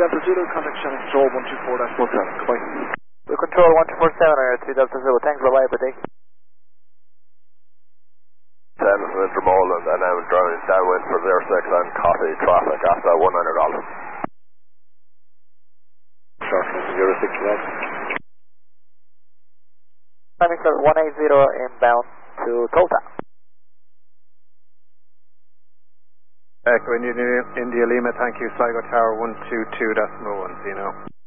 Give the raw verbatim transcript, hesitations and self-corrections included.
Delta Zulu, contact channel control one two four dash one seven. Goodbye. We control one two four seven, area three Delta Zulu. Thanks, bye-bye, buddy. ten from Intermoland and now driving downwind for zero six and copy traffic after one hundred dollars. Short from zero six for that. Climbing service one eighty inbound to Tulsa. Echo India, India Lima, thank you. Sligo Tower one two two decimal one, you know.